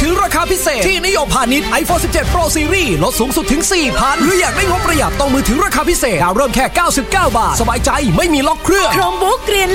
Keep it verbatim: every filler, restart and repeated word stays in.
ถือราคาพิเศษที่นิยมพาณิชย์ iPhone สิบเจ็ด Pro Series ลดสูงสุดถึง สี่พัน หรืออยากได้งบประหยัดต้องมือถือราคาพิเศษดาวเริ่มแค่เก้าสิบเก้าบาทสบายใจไม่มีล็อกเครื่อง Chromebook เรียน